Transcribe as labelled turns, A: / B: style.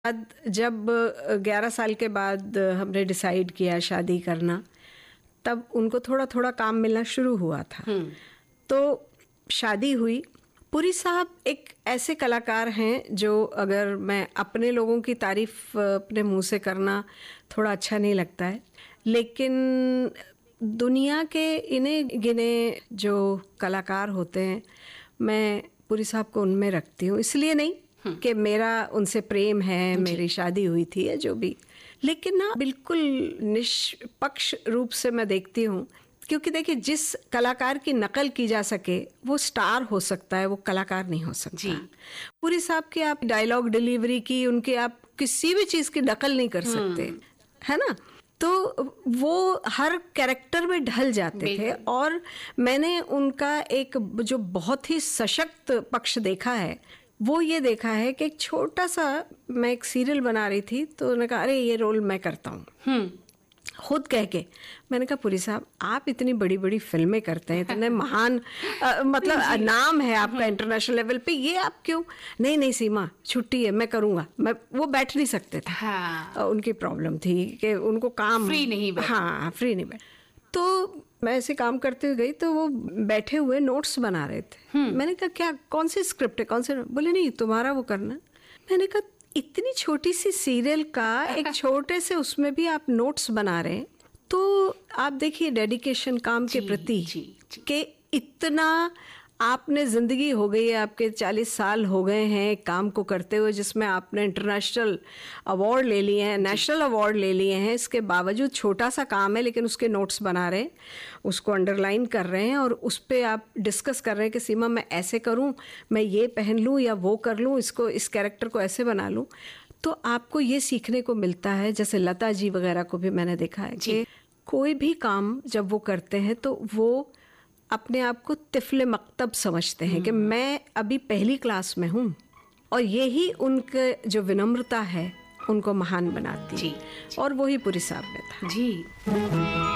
A: बाद जब 11 साल के बाद हमने डिसाइड किया शादी करना, तब उनको थोड़ा थोड़ा काम मिलना शुरू हुआ था। तो शादी हुई। पुरी साहब एक ऐसे कलाकार हैं जो, अगर मैं अपने लोगों की तारीफ अपने मुंह से करना थोड़ा अच्छा नहीं लगता है, लेकिन दुनिया के इन्हें गिने जो कलाकार होते हैं, मैं पुरी साहब को उनमें रखती हूँ। इसलिए नहीं कि मेरा उनसे प्रेम है, मेरी शादी हुई थी या जो भी, लेकिन ना बिल्कुल निष्पक्ष रूप से मैं देखती हूँ। क्योंकि देखिए, जिस कलाकार की नकल की जा सके वो स्टार हो सकता है, वो कलाकार नहीं हो सकता जी। पुरी साहब की आप डायलॉग डिलीवरी की, उनके आप किसी भी चीज की नकल नहीं कर सकते, है ना। तो वो हर कैरेक्टर में ढल जाते थे। और मैंने उनका एक जो बहुत ही सशक्त पक्ष देखा है, वो ये देखा है कि एक छोटा सा, मैं एक सीरियल बना रही थी तो उन्होंने कहा अरे ये रोल मैं करता हूँ, खुद कह के। मैंने कहा पुरी साहब, आप इतनी बड़ी बड़ी फिल्में करते हैं, इतने महान मतलब नाम है आपका इंटरनेशनल लेवल पे, ये आप क्यों? नहीं सीमा, छुट्टी है, मैं करूँगा। मैं वो बैठ नहीं सकते थे। हाँ। उनकी प्रॉब्लम थी कि उनको काम फ्री नहीं बैठ। हाँ, फ्री नहीं बैठ। तो मैं ऐसे काम करते हुए गई तो वो बैठे हुए नोट्स बना रहे थे। मैंने कहा क्या, कौन सी स्क्रिप्ट है, कौन से? बोले नहीं, तुम्हारा वो करना। मैंने कहा इतनी छोटी सी सीरियल का एक छोटे से उसमें भी आप नोट्स बना रहे हैं, तो आप देखिए डेडिकेशन काम के प्रति कि इतना आपने जिंदगी हो गई है, आपके 40 साल हो गए हैं काम को करते हुए, जिसमें आपने इंटरनेशनल अवार्ड ले लिए हैं, नेशनल अवार्ड ले लिए हैं। इसके बावजूद छोटा सा काम है, लेकिन उसके नोट्स बना रहे हैं, उसको अंडरलाइन कर रहे हैं और उस पर आप डिस्कस कर रहे हैं कि सीमा मैं ऐसे करूं, मैं ये पहन लूं या वो कर लूं, इसको, इस कैरेक्टर को ऐसे बना लूं। तो आपको ये सीखने को मिलता है। जैसे लता जी वगैरह को भी मैंने देखा है कि कोई भी काम जब वो करते हैं तो वो अपने आप को तिफले मकतब समझते हैं कि मैं अभी पहली क्लास में हूँ, और यही उनके जो विनम्रता है उनको महान बनाती है। और वही पुरी साहब में था जी।